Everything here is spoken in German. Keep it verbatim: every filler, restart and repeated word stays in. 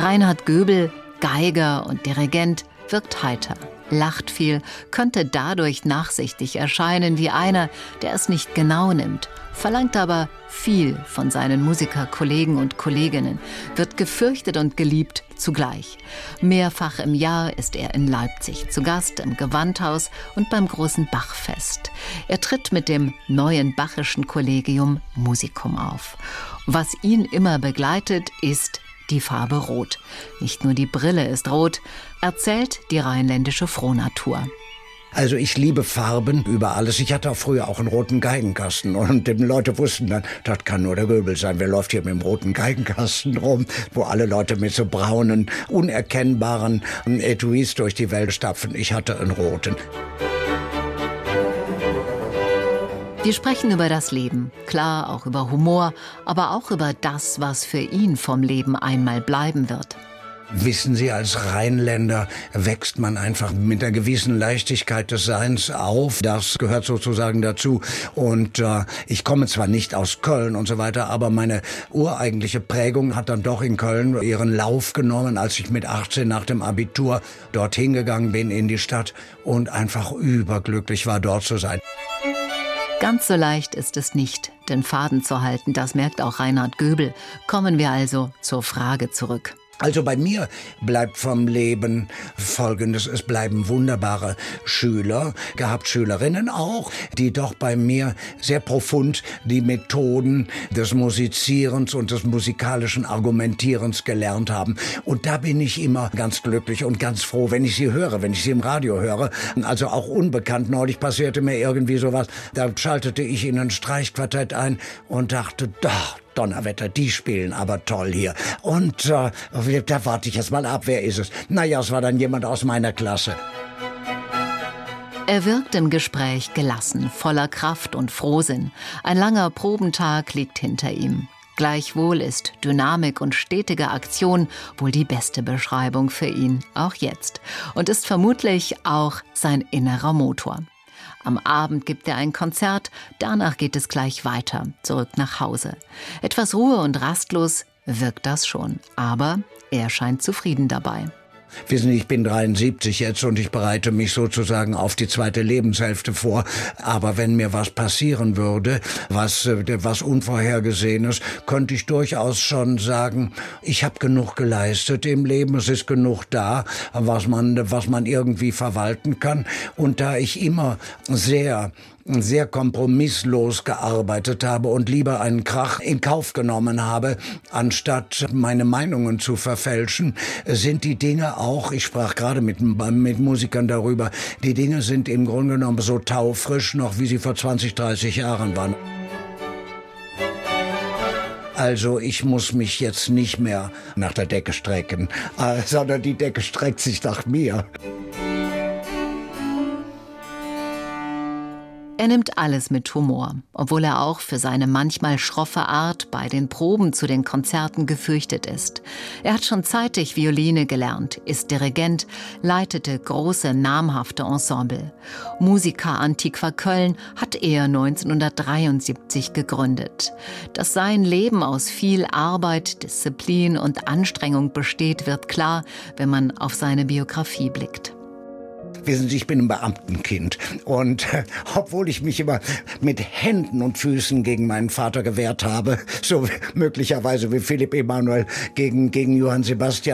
Reinhard Göbel, Geiger und Dirigent, wirkt heiter, lacht viel, könnte dadurch nachsichtig erscheinen wie einer, der es nicht genau nimmt, verlangt aber viel von seinen Musikerkollegen und Kolleginnen, wird gefürchtet und geliebt zugleich. Mehrfach im Jahr ist er in Leipzig zu Gast im Gewandhaus und beim großen Bachfest. Er tritt mit dem neuen Bachischen Collegium Musicum auf. Was ihn immer begleitet, ist die Farbe Rot. Nicht nur die Brille ist rot, erzählt die rheinländische Frohnatur. Also ich liebe Farben über alles. Ich hatte auch früher auch einen roten Geigenkasten und die Leute wussten dann, das kann nur der Göbel sein. Wer läuft hier mit dem roten Geigenkasten rum, wo alle Leute mit so braunen, unerkennbaren Etuis durch die Welt stapfen. Ich hatte einen roten. Wir sprechen über das Leben, klar auch über Humor, aber auch über das, was für ihn vom Leben einmal bleiben wird. Wissen Sie, als Rheinländer wächst man einfach mit einer gewissen Leichtigkeit des Seins auf. Das gehört sozusagen dazu. Und äh, ich komme zwar nicht aus Köln und so weiter, aber meine ureigentliche Prägung hat dann doch in Köln ihren Lauf genommen, als ich mit achtzehn nach dem Abitur dorthin gegangen bin in die Stadt und einfach überglücklich war, dort zu sein. Ganz so leicht ist es nicht, den Faden zu halten, das merkt auch Reinhard Göbel. Kommen wir also zur Frage zurück. Also bei mir bleibt vom Leben Folgendes: Es bleiben wunderbare Schüler, gehabt Schülerinnen auch, die doch bei mir sehr profund die Methoden des Musizierens und des musikalischen Argumentierens gelernt haben. Und da bin ich immer ganz glücklich und ganz froh, wenn ich sie höre, wenn ich sie im Radio höre. Also auch unbekannt. Neulich passierte mir irgendwie sowas, da schaltete ich in ein Streichquartett ein und dachte, doch, Donnerwetter, die spielen aber toll hier. Und äh, da warte ich jetzt mal ab, wer ist es? Naja, es war dann jemand aus meiner Klasse. Er wirkt im Gespräch gelassen, voller Kraft und Frohsinn. Ein langer Probentag liegt hinter ihm. Gleichwohl ist Dynamik und stetige Aktion wohl die beste Beschreibung für ihn, auch jetzt. Und ist vermutlich auch sein innerer Motor. Am Abend gibt er ein Konzert, danach geht es gleich weiter, zurück nach Hause. Etwas Ruhe und rastlos wirkt das schon, aber er scheint zufrieden dabei. Wissen Sie, ich bin dreiundsiebzig jetzt und ich bereite mich sozusagen auf die zweite Lebenshälfte vor. Aber wenn mir was passieren würde, was, was Unvorhergesehenes, könnte ich durchaus schon sagen, ich habe genug geleistet im Leben, es ist genug da, was man, was man irgendwie verwalten kann. Und da ich immer sehr sehr kompromisslos gearbeitet habe und lieber einen Krach in Kauf genommen habe, anstatt meine Meinungen zu verfälschen, sind die Dinge auch, ich sprach gerade mit, mit Musikern darüber, die Dinge sind im Grunde genommen so taufrisch noch, wie sie vor zwanzig, dreißig Jahren waren. Also ich muss mich jetzt nicht mehr nach der Decke strecken, sondern die Decke streckt sich nach mir. Er nimmt alles mit Humor, obwohl er auch für seine manchmal schroffe Art bei den Proben zu den Konzerten gefürchtet ist. Er hat schon zeitig Violine gelernt, ist Dirigent, leitete große, namhafte Ensemble. Musica Antiqua Köln hat er neunzehnhundertdreiundsiebzig gegründet. Dass sein Leben aus viel Arbeit, Disziplin und Anstrengung besteht, wird klar, wenn man auf seine Biografie blickt. Wissen Sie, ich bin ein Beamtenkind und äh, obwohl ich mich immer mit Händen und Füßen gegen meinen Vater gewehrt habe, so möglicherweise wie Philipp Emanuel gegen, gegen Johann Sebastian,